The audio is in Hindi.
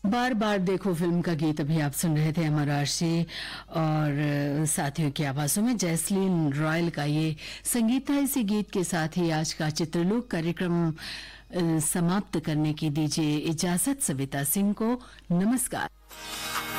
बार बार देखो फिल्म का गीत अभी आप सुन रहे थे अमर आरसी और साथियों की आवाजों में जैस्लीन रॉयल का ये संगीत था। इसी गीत के साथ ही आज का चित्रलोक कार्यक्रम समाप्त करने की दीजिए इजाजत। सविता सिंह को नमस्कार।